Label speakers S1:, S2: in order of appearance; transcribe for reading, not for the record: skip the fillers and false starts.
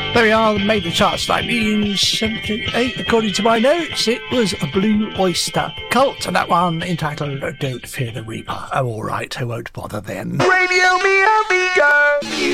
S1: There we are, made the charts 1978. According to my notes, it was a Blue Oyster Cult, and that one entitled Don't Fear the Reaper. Oh, all right, I won't bother then.
S2: Radio me amigo.